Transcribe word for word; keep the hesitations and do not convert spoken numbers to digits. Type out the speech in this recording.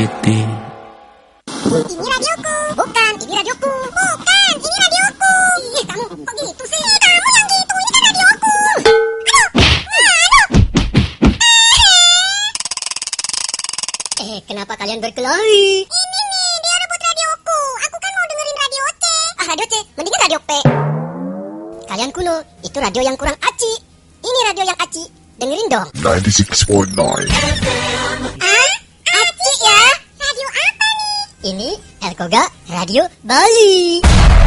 City. Ini radioku. Bukan, ini radioku. Bukan, ini radioku. Ih, kamu kok gitu sih? Kamu yang gitu, ini kan radioku. Aduh, aduh. Eh, kenapa kalian berkelahi? Ini nih, dia rebut radioku. Aku kan mau dengerin radio C. Ah, radio C, mendingan radio P. Kalian kuno, itu radio yang kurang aci. Ini radio yang aci. Dengerin dong. ninety-six point nine. Ah, aci ya? Radio apa nih? Ini Elkoga Radio Bali.